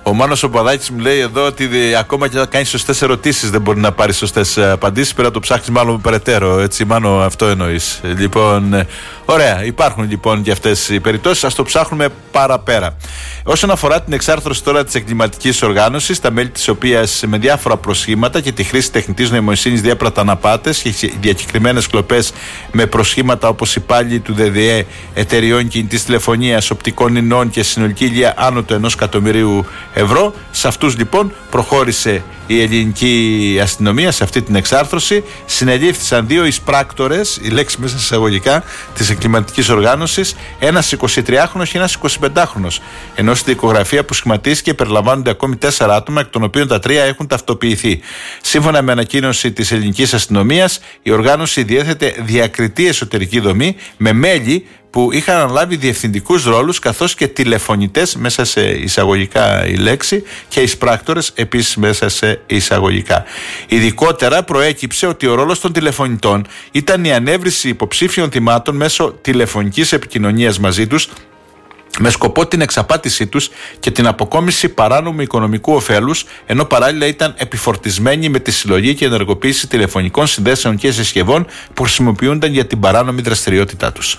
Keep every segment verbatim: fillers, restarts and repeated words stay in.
Ο Μάνος ο Παδάκης μου λέει εδώ ότι ακόμα και να κάνει σωστές ερωτήσεις δεν μπορεί να πάρει σωστές απαντήσεις. Πρέπει να το ψάχνεις μάλλον περαιτέρω. Έτσι, Μάνο, αυτό εννοείς. Λοιπόν, ωραία. Υπάρχουν λοιπόν και αυτές οι περιπτώσεις. Ας το ψάχνουμε παραπέρα. Όσον αφορά την εξάρθρωση τώρα της εγκληματικής οργάνωσης, τα μέλη της οποίας με διάφορα προσχήματα και τη χρήση τεχνητής νοημοσύνης διέπραταν απάτες και διακεκριμένες κλοπές με προσχήματα όπως υπάλληλοι του ΔΔΕ, εταιριών κινητής τηλεφωνίας, οπτικών ινών και συνολική ηλία άνω του ενός εκατομμυρίου ευρώ. Σε αυτούς λοιπόν προχώρησε η ελληνική αστυνομία σε αυτή την εξάρθρωση. Συνελήφθησαν δύο εισπράκτορες, η λέξη μέσα εισαγωγικά, της εγκληματικής οργάνωσης, ένας εικοσιτριάχρονος και ένας εικοσιπεντάχρονος. Ενώ στη δικογραφία που σχηματίστηκε περιλαμβάνονται ακόμη τέσσερα άτομα, εκ των οποίων τα τρία έχουν ταυτοποιηθεί. Σύμφωνα με ανακοίνωση της ελληνικής αστυνομίας, η οργάνωση διέθετε διακριτή εσωτερική δομή με μέλη που είχαν αναλάβει διευθυντικούς ρόλους καθώς και τηλεφωνητές, μέσα σε εισαγωγικά η λέξη, και εισπράκτορες επίσης μέσα σε εισαγωγικά. Ειδικότερα προέκυψε ότι ο ρόλος των τηλεφωνητών ήταν η ανέβριση υποψήφιων θυμάτων μέσω τηλεφωνικής επικοινωνίας μαζί τους, με σκοπό την εξαπάτησή τους και την αποκόμιση παράνομου οικονομικού ωφέλους, ενώ παράλληλα ήταν επιφορτισμένοι με τη συλλογή και ενεργοποίηση τηλεφωνικών συνδέσεων και συσκευών που χρησιμοποιούνταν για την παράνομη δραστηριότητά τους.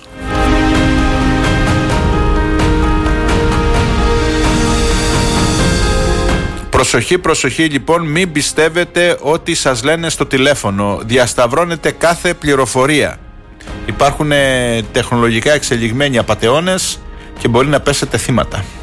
Προσοχή, προσοχή λοιπόν, μην πιστεύετε ότι σας λένε στο τηλέφωνο. Διασταυρώνετε κάθε πληροφορία. Υπάρχουν τεχνολογικά εξελιγμένοι απατεώνες και μπορεί να πέσετε θύματα.